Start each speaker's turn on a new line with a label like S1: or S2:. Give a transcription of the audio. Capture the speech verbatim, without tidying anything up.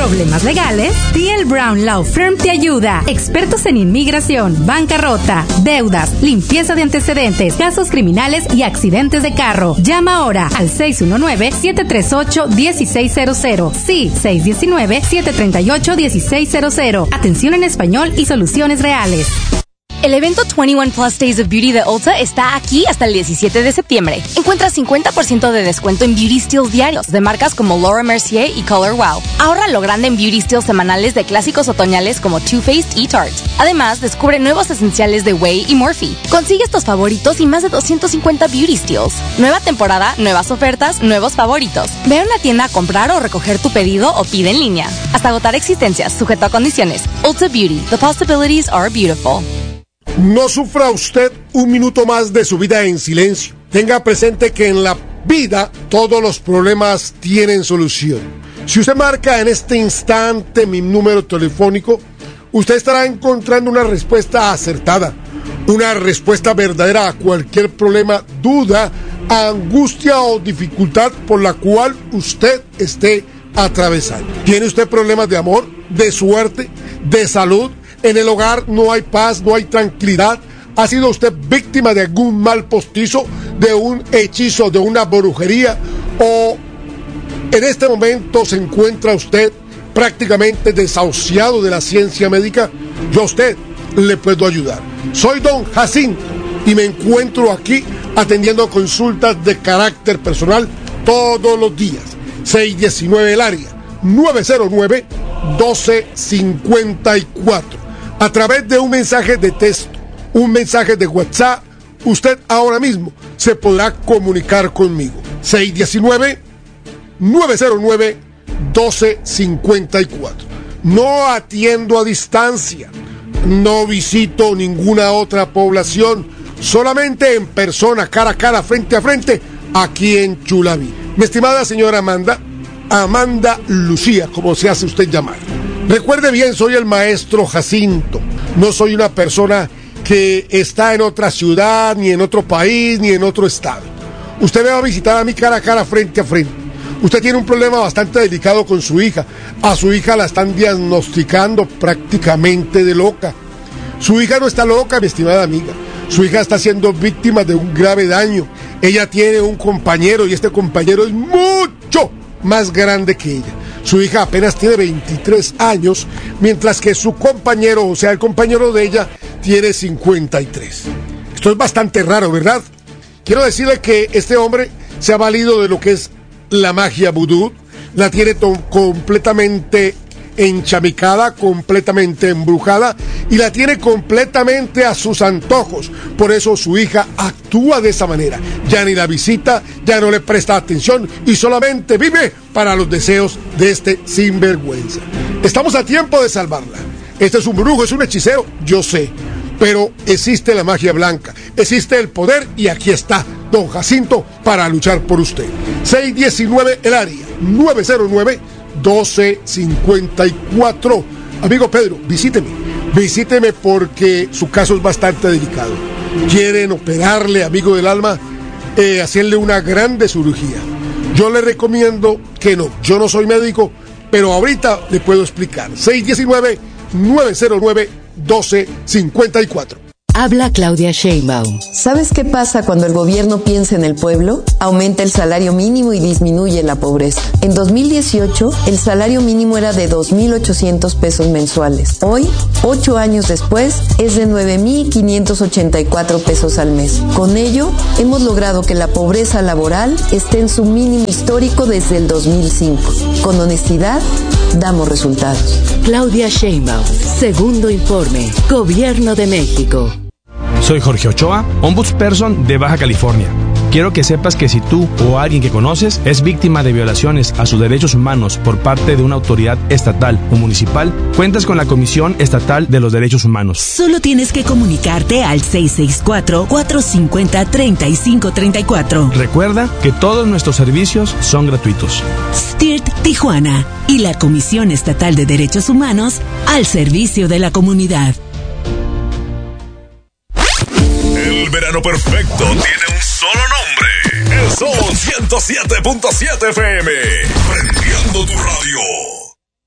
S1: ¿Problemas legales? T L Brown Law Firm te ayuda. Expertos en inmigración, bancarrota, deudas, limpieza de antecedentes, casos criminales y accidentes de carro. Llama ahora al seis uno nueve, siete tres ocho, uno seis cero cero. Sí, seis uno nueve, siete tres ocho, uno seis cero cero. Atención en español y soluciones reales.
S2: El evento veintiuno Plus Days of Beauty de Ulta está aquí hasta el diecisiete de septiembre. Encuentra cincuenta por ciento de descuento en Beauty Steals diarios de marcas como Laura Mercier y Color Wow. Ahorra lo grande en Beauty Steals semanales de clásicos otoñales como Too Faced y Tarte. Además, descubre nuevos esenciales de Way y Morphe. Consigue estos favoritos y más de doscientos cincuenta Beauty Steals. Nueva temporada, nuevas ofertas, nuevos favoritos. Ve a una tienda a comprar o recoger tu pedido o pide en línea. Hasta agotar existencias, sujeto a condiciones. Ulta Beauty. The possibilities are beautiful.
S3: No sufra usted un minuto más de su vida en silencio. Tenga presente que en la vida todos los problemas tienen solución. Si usted marca en este instante mi número telefónico, usted estará encontrando una respuesta acertada, una respuesta verdadera a cualquier problema, duda, angustia o dificultad por la cual usted esté atravesando. ¿Tiene usted problemas de amor, de suerte, de salud? En el hogar no hay paz, no hay tranquilidad. ¿Ha sido usted víctima de algún mal postizo, de un hechizo, de una brujería? ¿O en este momento se encuentra usted prácticamente desahuciado de la ciencia médica? Yo a usted le puedo ayudar. Soy don Jacinto y me encuentro aquí atendiendo consultas de carácter personal todos los días. seis diecinueve el área, nueve cero nueve, doce cincuenta y cuatro. A través de un mensaje de texto, un mensaje de WhatsApp, usted ahora mismo se podrá comunicar conmigo. seis diecinueve, nueve cero nueve, doce cincuenta y cuatro. No atiendo a distancia, no visito ninguna otra población, solamente en persona, cara a cara, frente a frente, aquí en Chulaví. Mi estimada señora Amanda, Amanda Lucía, como se hace usted llamar. Recuerde bien, soy el maestro Jacinto. No soy una persona que está en otra ciudad, ni en otro país, ni en otro estado. Usted me va a visitar a mí cara a cara, frente a frente. Usted tiene un problema bastante delicado con su hija. A su hija la están diagnosticando prácticamente de loca. Su hija no está loca, mi estimada amiga. Su hija está siendo víctima de un grave daño. Ella tiene un compañero y este compañero es mucho más grande que ella. Su hija apenas tiene veintitrés años, mientras que su compañero, o sea, el compañero de ella, tiene cincuenta y tres. Esto es bastante raro, ¿verdad? Quiero decirle que este hombre se ha valido de lo que es la magia vudú, la tiene to- completamente enchamicada, completamente embrujada y la tiene completamente a sus antojos. Por eso su hija actúa de esa manera. Ya ni la visita, ya no le presta atención y solamente vive para los deseos de este sinvergüenza. Estamos a tiempo de salvarla. Este es un brujo, es un hechicero, yo sé. Pero existe la magia blanca, existe el poder y aquí está don Jacinto para luchar por usted. seis diecinueve el área, nueve cero nueve, doce cincuenta y cuatro. Amigo Pedro, visíteme, visíteme porque su caso es bastante delicado. Quieren operarle, amigo del alma, eh, hacerle una grande cirugía. Yo le recomiendo que no, yo no soy médico, pero ahorita le puedo explicar. seis diecinueve, nueve cero nueve, doce cincuenta y cuatro.
S4: Habla Claudia Sheinbaum.
S5: ¿Sabes qué pasa cuando el gobierno piensa en el pueblo? Aumenta el salario mínimo y disminuye la pobreza. En dos mil dieciocho, el salario mínimo era de dos mil ochocientos pesos mensuales. Hoy, ocho años después, es de nueve mil quinientos ochenta y cuatro pesos al mes. Con ello, hemos logrado que la pobreza laboral esté en su mínimo histórico desde el dos mil cinco. Con honestidad, damos resultados.
S4: Claudia Sheinbaum. Segundo informe. Gobierno de México.
S6: Soy Jorge Ochoa, Ombudsperson de Baja California. Quiero que sepas que si tú o alguien que conoces es víctima de violaciones a sus derechos humanos por parte de una autoridad estatal o municipal, cuentas con la Comisión Estatal de los Derechos Humanos.
S7: Solo tienes que comunicarte al seis seis cuatro, cuatro cinco cero, tres cinco tres cuatro.
S6: Recuerda que todos nuestros servicios son gratuitos.
S7: S T I R T Tijuana y la Comisión Estatal de Derechos Humanos al servicio de la comunidad.
S8: El verano perfecto tiene un solo nombre. El Sol ciento siete punto siete F M. Prendiendo